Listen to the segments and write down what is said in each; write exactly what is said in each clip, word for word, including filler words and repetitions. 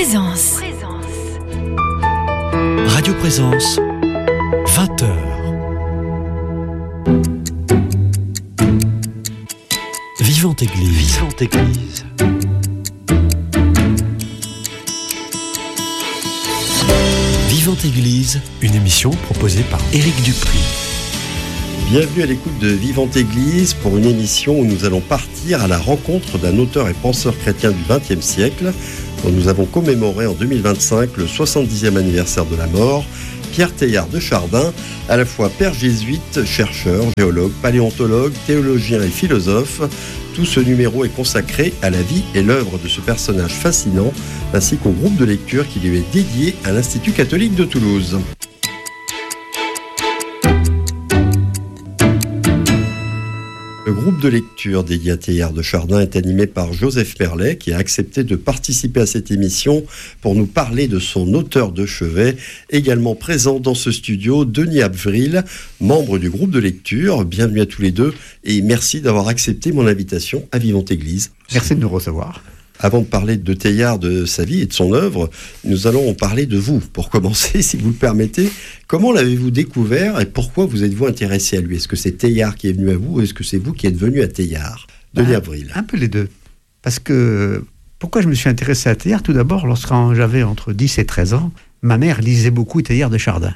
Présence. Radio Présence, vingt heures. Vivante Église. Vivante Église. Vivante Église, une émission proposée par Éric Dupri. Bienvenue à l'écoute de Vivante Église pour une émission où nous allons partir à la rencontre d'un auteur et penseur chrétien du vingtième siècle, dont nous avons commémoré en deux mille vingt-cinq le soixante-dixième anniversaire de la mort, Pierre Teilhard de Chardin, à la fois père jésuite, chercheur, géologue, paléontologue, théologien et philosophe. Tout ce numéro est consacré à la vie et l'œuvre de ce personnage fascinant, ainsi qu'au groupe de lecture qui lui est dédié à l'Institut catholique de Toulouse. Le groupe de lecture dédié à Teilhard de Chardin est animé par Joseph Merlet, qui a accepté de participer à cette émission pour nous parler de son auteur de chevet. Également présent dans ce studio, Denis Avril, membre du groupe de lecture. Bienvenue à tous les deux et merci d'avoir accepté mon invitation à Vivante Église. Merci de nous recevoir. Avant de parler de Teilhard, de sa vie et de son œuvre, nous allons parler de vous. Pour commencer, si vous le permettez, comment l'avez-vous découvert et pourquoi vous êtes-vous intéressé à lui ? Est-ce que c'est Teilhard qui est venu à vous ou est-ce que c'est vous qui êtes venu à Teilhard ? Denis Avril. Un peu les deux. Parce que, pourquoi je me suis intéressé à Teilhard ? Tout d'abord, lorsque j'avais entre dix et treize ans, ma mère lisait beaucoup Teilhard de Chardin.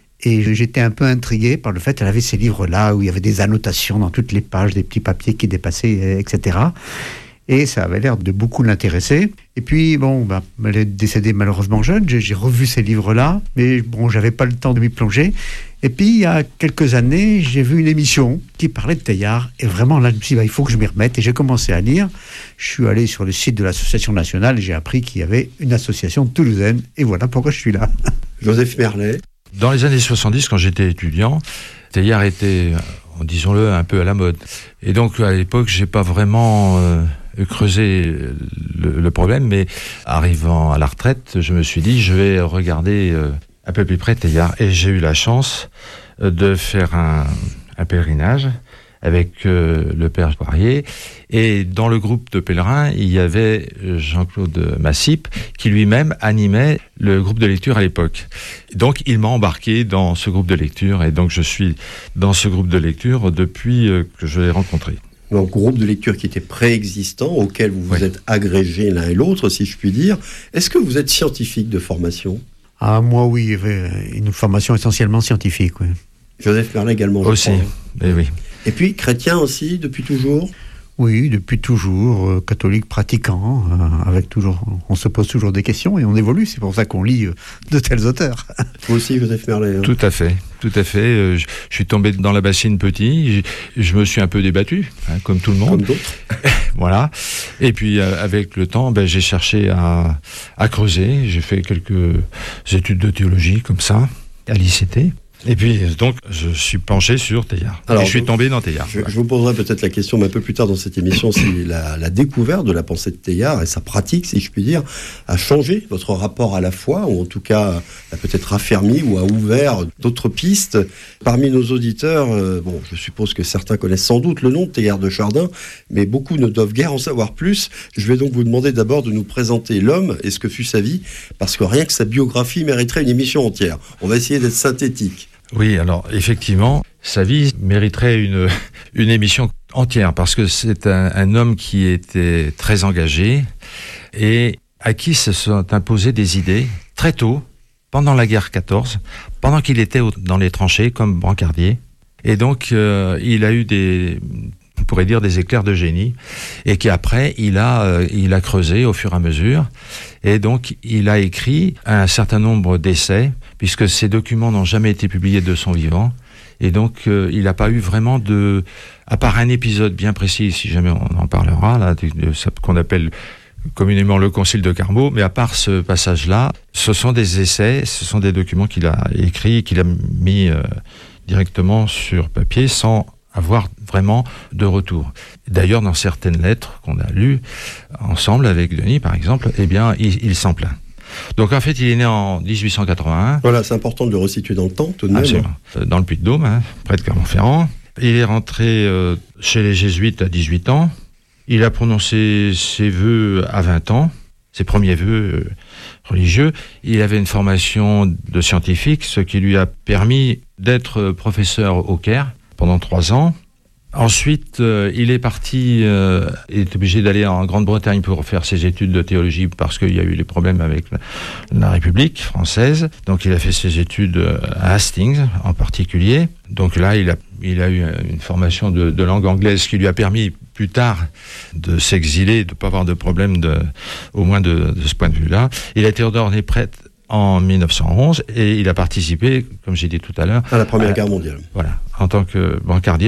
Et j'étais un peu intrigué par le fait qu'elle avait ces livres-là où il y avait des annotations dans toutes les pages, des petits papiers qui dépassaient, et cetera. Et ça avait l'air de beaucoup l'intéresser. Et puis, bon, bah, elle est décédée malheureusement jeune. J'ai, j'ai revu ces livres-là, mais bon, j'avais pas le temps de m'y plonger. Et puis, il y a quelques années, j'ai vu une émission qui parlait de Teilhard. Et vraiment, là, je me suis dit, bah, il faut que je m'y remette. Et j'ai commencé à lire. Je suis allé sur le site de l'association nationale et j'ai appris qu'il y avait une association toulousaine. Et voilà pourquoi je suis là. Joseph Merlet. Dans les années soixante-dix, quand j'étais étudiant, Teilhard était, disons-le, un peu à la mode. Et donc, à l'époque, j'ai pas vraiment... Euh, creuser le, le problème, mais arrivant à la retraite, je me suis dit, je vais regarder euh, un peu plus près Teilhard. Et j'ai eu la chance euh, de faire un, un pèlerinage avec euh, le père Poirier. Et dans le groupe de pèlerins, il y avait Jean-Claude Massip, qui lui-même animait le groupe de lecture à l'époque. Donc, il m'a embarqué dans ce groupe de lecture, et donc je suis dans ce groupe de lecture depuis euh, que je l'ai rencontré. Donc, groupe de lecture qui était préexistant, auquel vous vous oui. êtes agrégés l'un et l'autre, si je puis dire. Est-ce que vous êtes scientifique de formation ? Ah, moi, oui, une formation essentiellement scientifique, oui. Joseph Merlet également. Aussi, et oui. Et puis, chrétien aussi, depuis toujours ? Oui, depuis toujours, euh, catholique pratiquant, euh, avec toujours, on se pose toujours des questions et on évolue, c'est pour ça qu'on lit euh, de tels auteurs. Vous aussi, Joseph Merlet. Hein. Tout à fait, tout à fait. Euh, je, je suis tombé dans la bassine petit, je, je me suis un peu débattu, hein, comme tout le monde. Comme d'autres. Voilà. Et puis, euh, avec le temps, ben, j'ai cherché à, à creuser. J'ai fait quelques études de théologie, comme ça, à l'I C T. Et puis, donc, je suis penché sur Teilhard. Alors, et je suis tombé dans Teilhard. Je, je vous poserai peut-être la question, mais un peu plus tard dans cette émission, si la, la découverte de la pensée de Teilhard et sa pratique, si je puis dire, a changé votre rapport à la foi, ou en tout cas, a peut-être affermi ou a ouvert d'autres pistes. Parmi nos auditeurs, euh, bon, je suppose que certains connaissent sans doute le nom de Teilhard de Chardin, mais beaucoup ne doivent guère en savoir plus. Je vais donc vous demander d'abord de nous présenter l'homme et ce que fut sa vie, parce que rien que sa biographie mériterait une émission entière. On va essayer d'être synthétique. Oui, alors effectivement, sa vie mériterait une, une émission entière parce que c'est un, un homme qui était très engagé et à qui se sont imposées des idées très tôt, pendant la guerre quatorze, pendant qu'il était au, dans les tranchées comme brancardier. Et donc, euh, il a eu des... on pourrait dire des éclairs de génie, et qu'après, il a, euh, il a creusé au fur et à mesure, et donc il a écrit un certain nombre d'essais, puisque ces documents n'ont jamais été publiés de son vivant, et donc euh, il n'a pas eu vraiment de... à part un épisode bien précis, si jamais on en parlera, là, de, de, de, qu'on appelle communément le Concile de Carmaux, mais à part ce passage-là, ce sont des essais, ce sont des documents qu'il a écrits, qu'il a mis euh, directement sur papier, sans avoir vraiment de retour. D'ailleurs, dans certaines lettres qu'on a lues ensemble avec Denis, par exemple, eh bien, il, il s'en plaint. Donc, en fait, il est né en dix-huit cent quatre-vingt-un. Voilà, c'est important de le resituer dans le temps, tout de même. Absolument. Dans le Puy-de-Dôme, hein, près de Clermont-Ferrand. Il est rentré euh, chez les Jésuites à dix-huit ans. Il a prononcé ses vœux à vingt ans. ses premiers vœux euh, religieux. Il avait une formation de scientifique, ce qui lui a permis d'être professeur au Caire pendant trois ans. Ensuite, euh, il est parti, euh, il est obligé d'aller en Grande-Bretagne pour faire ses études de théologie parce qu'il y a eu des problèmes avec la, la République française. Donc, il a fait ses études à Hastings, en particulier. Donc là, il a, il a eu une formation de, de langue anglaise qui lui a permis plus tard de s'exiler, de ne pas avoir de problème, de, au moins de, de ce point de vue-là. Il a été ordonné prêtre en mille neuf cent onze et il a participé, comme j'ai dit tout à l'heure, à la Première à, Guerre mondiale. Voilà, en tant que brancardier